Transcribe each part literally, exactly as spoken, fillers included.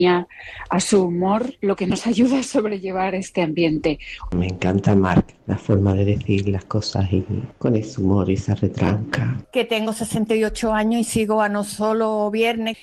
a su humor, lo que nos ayuda a sobrellevar este ambiente. Me encanta Marc, la forma de decir las cosas y con ese humor y esa retranca. Que tengo sesenta y ocho años y sigo a No Solo Viernes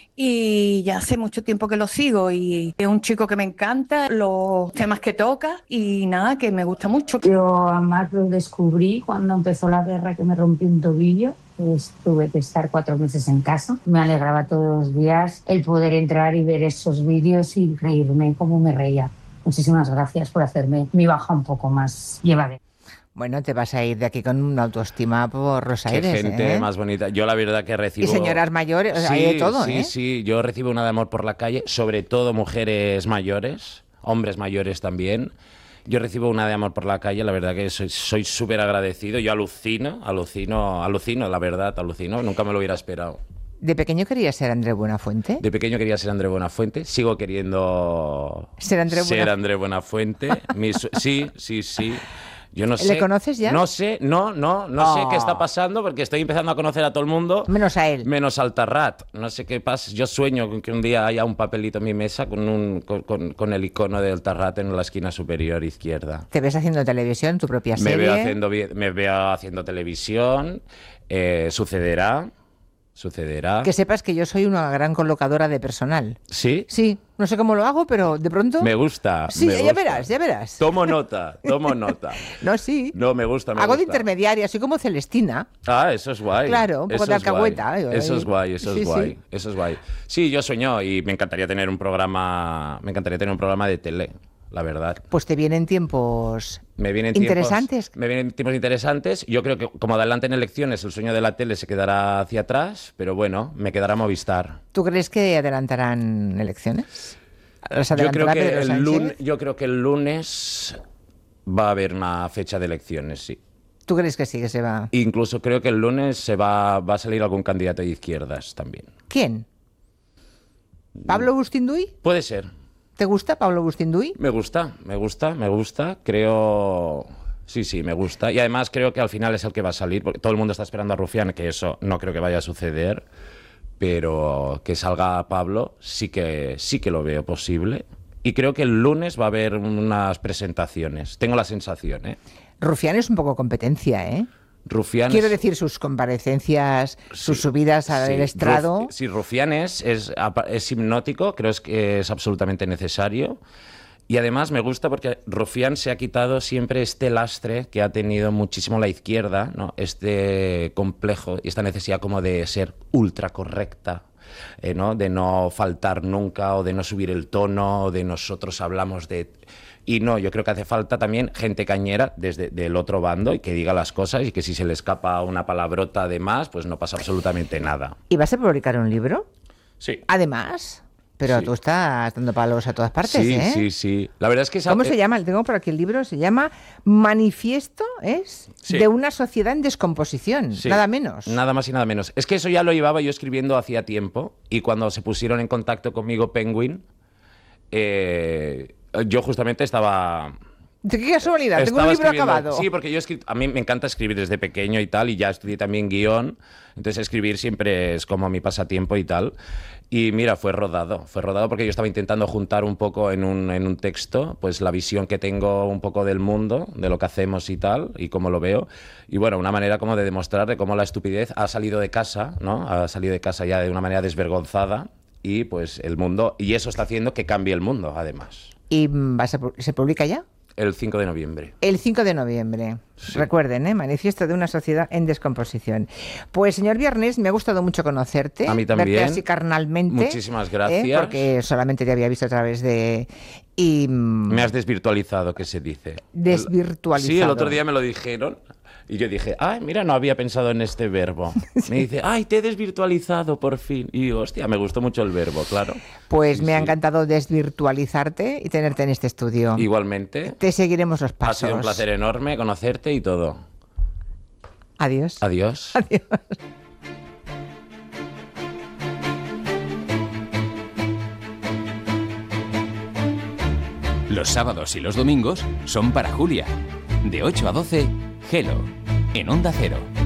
y ya hace mucho tiempo que lo sigo y es un chico que me encanta, los temas que toca y nada, que me gusta mucho. Yo a Marc lo descubrí cuando empezó la guerra, que me rompí un tobillo. Pues tuve que estar cuatro meses en casa. Me alegraba todos los días el poder entrar y ver esos vídeos y reírme como me reía. Muchísimas gracias por hacerme mi baja un poco más llevadera. Bueno, te vas a ir de aquí con una autoestima por los Qué aires, gente ¿eh? más bonita. Yo la verdad que recibo... Y señoras mayores, o sea, sí, hay de todo, sí, ¿eh? Sí, sí, yo recibo una de amor por la calle, sobre todo mujeres mayores, hombres mayores también. Yo recibo una de amor por la calle, la verdad que soy súper agradecido. Yo alucino, alucino, alucino, la verdad, alucino. Nunca me lo hubiera esperado. ¿De pequeño querías ser André Buenafuente? De pequeño quería ser André Buenafuente. Sigo queriendo ser André, ser Buena... André Buenafuente. Mi su... Sí, sí, sí. Yo no sé. ¿Le conoces ya? No sé, no, no, no oh. sé qué está pasando porque estoy empezando a conocer a todo el mundo. Menos a él. Menos al Tarrat. No sé qué pasa. Yo sueño con que un día haya un papelito en mi mesa con, un, con, con, con el icono del Tarrat en la esquina superior izquierda. ¿Te ves haciendo televisión, tu propia serie? Me veo haciendo, me veo haciendo televisión. Eh, sucederá. Sucederá. Que sepas que yo soy una gran colocadora de personal. ¿Sí? Sí, no sé cómo lo hago, pero de pronto... Me gusta. Sí, me ya gusta. verás, ya verás. Tomo nota, tomo nota. No, sí. No, me gusta, me Hago gusta. de intermediaria, soy como Celestina. Ah, eso es guay. Claro, un poco eso de alcahueta. Es eso es guay, eso sí, es guay, sí. eso es guay. Sí, yo sueño y me encantaría tener un programa, me encantaría tener un programa de tele, la verdad. Pues te vienen tiempos me vienen interesantes. Tiempos, me vienen tiempos interesantes. Yo creo que como adelante en elecciones el sueño de la tele se quedará hacia atrás, pero bueno, me quedará Movistar. ¿Tú crees que adelantarán elecciones? ¿Las Yo creo, que Pedro el lunes, yo creo que el lunes va a haber una fecha de elecciones, sí. ¿Tú crees que sí, que se va? Incluso creo que el lunes se va, va a salir algún candidato de izquierdas también. ¿Quién? ¿Pablo Bustinduy? Puede ser. ¿Te gusta Pablo Bustinduy? Me gusta, me gusta, me gusta. Creo... Sí, sí, me gusta. Y además creo que al final es el que va a salir, porque todo el mundo está esperando a Rufián, que eso no creo que vaya a suceder, pero que salga Pablo sí que, sí que lo veo posible. Y creo que el lunes va a haber unas presentaciones. Tengo la sensación, ¿eh? Rufián es un poco competencia, ¿eh? Rufián Quiero es... decir, sus comparecencias, sus sí, subidas al sí. estrado. Ruf... Sí, Rufián es, es, es hipnótico, creo que es absolutamente necesario. Y además me gusta porque Rufián se ha quitado siempre este lastre que ha tenido muchísimo la izquierda, ¿no? Este complejo y esta necesidad como de ser ultra correcta, eh, ¿no? De no faltar nunca o de no subir el tono, o de nosotros hablamos de... Y no, yo creo que hace falta también gente cañera desde del otro bando y que diga las cosas y que si se le escapa una palabrota de más, pues no pasa absolutamente nada. ¿Y vas a publicar un libro? Sí. Además... Pero sí. Tú estás dando palos a todas partes, sí, ¿eh? Sí, sí, La verdad es que... ¿Cómo eh... se llama? Tengo por aquí el libro, se llama Manifiesto, ¿es? Sí. De una sociedad en descomposición, sí. Nada menos. Nada más y nada menos. Es que eso ya lo llevaba yo escribiendo hacía tiempo y cuando se pusieron en contacto conmigo Penguin, eh, yo justamente estaba... ¿Qué casualidad? Tengo un libro acabado. Sí, porque yo escri... a mí me encanta escribir desde pequeño y tal, y ya estudié también guión, entonces escribir siempre es como mi pasatiempo y tal. Y mira, fue rodado, fue rodado porque yo estaba intentando juntar un poco en un, en un texto, pues la visión que tengo un poco del mundo, de lo que hacemos y tal, y cómo lo veo. Y bueno, una manera como de demostrar de cómo la estupidez ha salido de casa, ¿no? Ha salido de casa ya de una manera desvergonzada, y pues el mundo, y eso está haciendo que cambie el mundo, además. ¿Y vas a, se publica ya? El cinco de noviembre. El cinco de noviembre. Sí. Recuerden, ¿eh? Manifiesto de una sociedad en descomposición. Pues, señor Viernes, me ha gustado mucho conocerte. A mí también. Verte así carnalmente. Muchísimas gracias. ¿eh? Porque solamente te había visto a través de... Y... Me has desvirtualizado, ¿qué se dice? Desvirtualizado. Sí, el otro día me lo dijeron. Y yo dije, ay, mira, no había pensado en este verbo. Sí. Me dice, ay, te he desvirtualizado por fin. Y digo, hostia, me gustó mucho el verbo, claro. Pues sí, me sí. ha encantado desvirtualizarte y tenerte en este estudio. Igualmente. Te seguiremos los pasos. Ha sido un placer enorme conocerte y todo. Adiós. Adiós. Adiós. Los sábados y los domingos son para Julia. De ocho a doce, Hello, en Onda Cero.